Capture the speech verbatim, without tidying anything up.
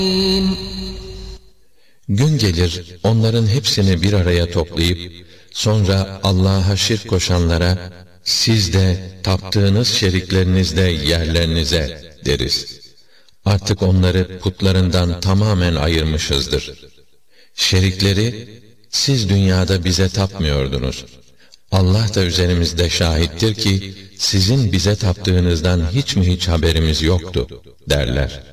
Gün gelir, onların hepsini bir araya toplayıp, sonra Allah'a şirk koşanlara, siz de taptığınız şerikleriniz de yerlerinize deriz. Artık onları putlarından tamamen ayırmışızdır. Şerikleri, siz dünyada bize tapmıyordunuz. Allah da üzerimizde şahittir ki, sizin bize taptığınızdan hiç mi hiç haberimiz yoktu, derler.